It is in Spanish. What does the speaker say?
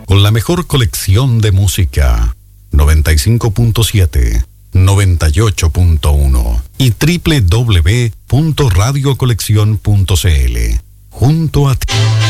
con la mejor colección de música. 95.7, 98.1 y www.radiocoleccion.cl. Junto a ti.